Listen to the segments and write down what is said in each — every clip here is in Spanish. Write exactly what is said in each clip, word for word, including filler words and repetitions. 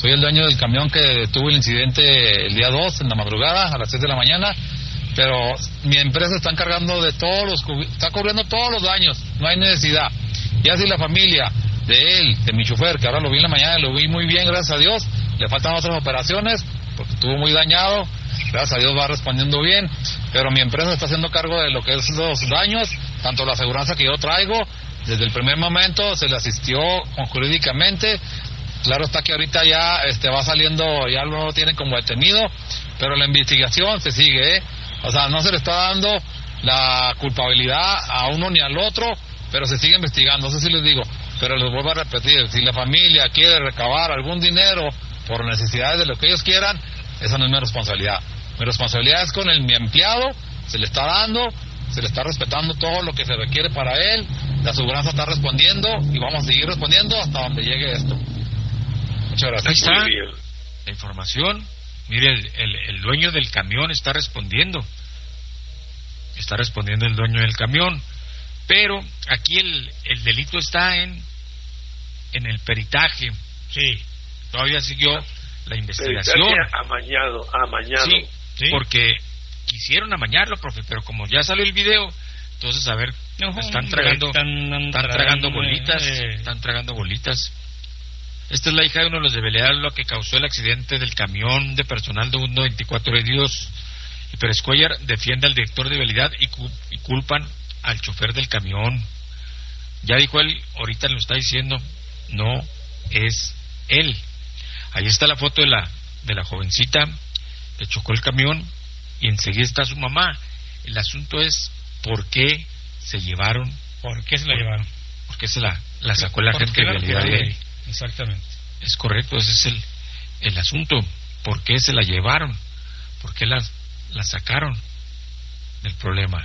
Soy el dueño del camión que tuvo el incidente el día dos, en la madrugada, a las seis de la mañana. Pero mi empresa está encargando de todos los, está cubriendo todos los daños, no hay necesidad. Y así la familia de él, de mi chofer, que ahora lo vi en la mañana, lo vi muy bien, gracias a Dios. Le faltan otras operaciones, porque estuvo muy dañado, gracias a Dios va respondiendo bien. Pero mi empresa está haciendo cargo de lo que es los daños, tanto la aseguranza que yo traigo. Desde el primer momento se le asistió jurídicamente. Claro está que ahorita ya este va saliendo, ya lo tienen como detenido, pero la investigación se sigue, ¿eh? O sea, no se le está dando la culpabilidad a uno ni al otro, pero se sigue investigando, no sé si les digo, pero les vuelvo a repetir, si la familia quiere recabar algún dinero por necesidades de lo que ellos quieran, esa no es mi responsabilidad. Mi responsabilidad es con el, mi empleado, se le está dando, se le está respetando todo lo que se requiere para él, la aseguranza está respondiendo y vamos a seguir respondiendo hasta donde llegue esto. Muchas gracias. Ahí está la información. Mire, el, el, el dueño del camión está respondiendo. Está respondiendo el dueño del camión. Pero aquí el, el delito está en en el peritaje. Sí. Todavía siguió la investigación. Peritaje amañado, amañado. Sí, sí, porque quisieron amañarlo, profe, pero como ya salió el video, entonces, a ver, no, están tragando, están, están tragando bolitas, eh. están tragando bolitas. Esta es la hija de uno de los de Beleal, lo que causó el accidente del camión de personal de uno veinticuatro heridos. Y Pérez Cuellar defiende al director de vialidad y, cu y culpan al chofer del camión. Ya dijo él, ahorita lo está diciendo, no es él. Ahí está la foto de la de la jovencita que chocó el camión y enseguida está su mamá. El asunto es por qué se llevaron. ¿Por qué se la llevaron? ¿Por qué se la, la sacó la gente de vialidad de él? Exactamente. Es correcto, ese es el, el asunto. ¿Por qué se la llevaron? ¿Por qué la, la sacaron del problema?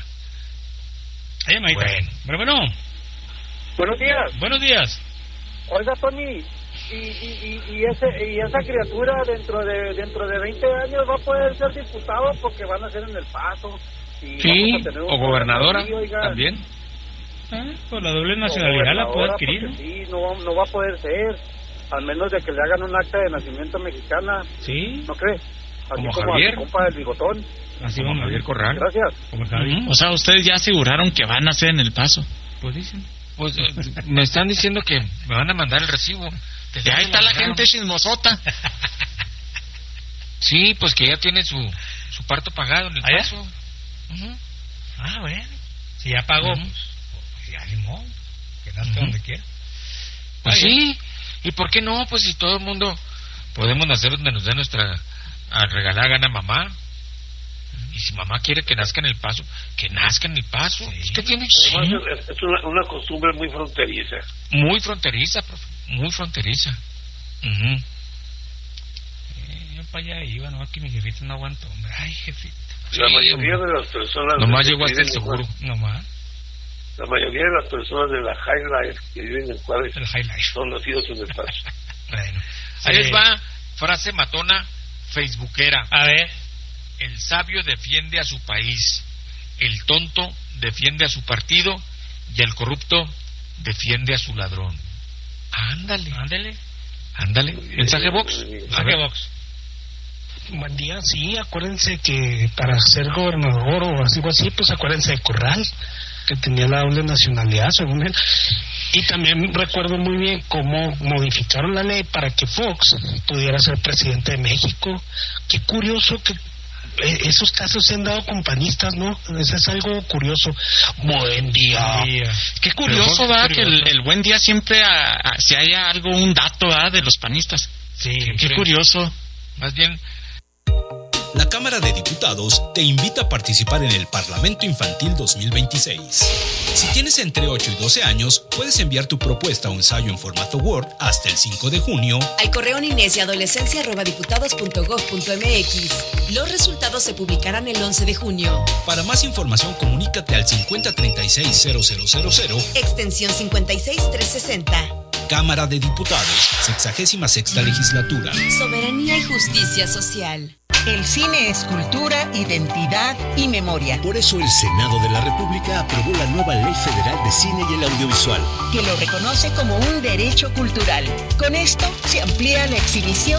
Ay, bueno. Bueno, bueno. Buenos días. Buenos días. Oiga, Tony, y, y, y, ese, y esa criatura dentro de dentro de veinte años va a poder ser diputado porque van a ser en El Paso. Y sí, o gobernadora también. ¿Eh? Pues la doble nacionalidad la puede adquirir, ¿no? Sí, no, no va a poder ser, al menos de que le hagan un acta de nacimiento mexicana. Sí. ¿No cree? Así como, como Javier. A su compa del bigotón. Así como Javier Corral. Gracias. Como Javier. O sea, ustedes ya aseguraron que van a hacer en El Paso. Pues dicen. Pues eh, me están diciendo que me van a mandar el recibo. Ya ahí está la gente chismosota. Sí, pues que ya tiene su, su parto pagado en El ¿Ah, Paso. Uh-huh. Ah, bueno. Si ya pagó, uh-huh. pues ya ni modo. Que nazca uh-huh. donde quiera. Pues ah, sí. ¿Y por qué no? Pues si todo el mundo podemos nacer donde nos dé nuestra a regalar gana mamá. Y si mamá quiere que nazca en El Paso, que nazca en El Paso. Sí. ¿Qué tiene? Sí. Es, es una, una costumbre muy fronteriza. Muy fronteriza, profe. Muy fronteriza. Uh-huh. eh, yo para allá iba, no, aquí mi jefita no aguantó. Hombre. Ay, jefita. La sí, mayoría de las personas... Nomás llegó hasta el seguro. Nomás. La mayoría de las personas de la High Life que viven en Juárez son nacidos en El Paso. Bueno. Ahí sí. les va frase matona facebookera. A ver. El sabio defiende a su país, el tonto defiende a su partido y el corrupto defiende a su ladrón. Ándale. Ándale. Ándale. Mensaje box. Mensaje box. Buen día, sí, acuérdense que para ser gobernador o algo así, pues acuérdense de Corral, que tenía la doble nacionalidad, según él. Y también recuerdo muy bien cómo modificaron la ley para que Fox pudiera ser presidente de México. Qué curioso que esos casos se han dado con panistas, ¿no? Eso es algo curioso. Buen día. Buen día. Qué curioso, ¿verdad? Que el, el buen día siempre a, a, si haya algo, un dato, ¿verdad? De los panistas. Sí. Qué sí. curioso. Más bien... La Cámara de Diputados te invita a participar en el Parlamento Infantil dos mil veintiséis. Si tienes entre ocho y doce años, puedes enviar tu propuesta o ensayo en formato Word hasta el cinco de junio al correo niñez y adolescencia arroba diputados punto gov punto mx. Los resultados se publicarán el once de junio. Para más información, comunícate al cincuenta treinta y seis cero cero cero cero, extensión cincuenta y seis trescientos sesenta. Cámara de Diputados, sexagésima sexta legislatura. Soberanía y justicia social. El cine es cultura, identidad y memoria. Por eso el Senado de la República aprobó la nueva Ley Federal de Cine y el Audiovisual, que lo reconoce como un derecho cultural. Con esto se amplía la exhibición